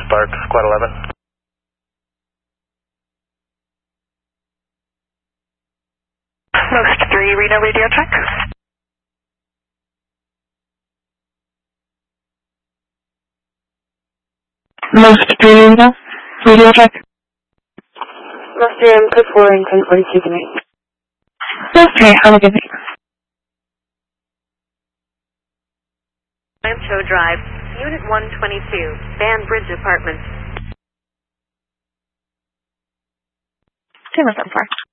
Spark, Squad 11. Most 3, Reno radio check. Most 3, Reno radio check. Most 3, I'm code 4 and 1042 to me. Okay, have a good day. Rancho Drive, Unit 122, Van Bridge Apartments. 2 174.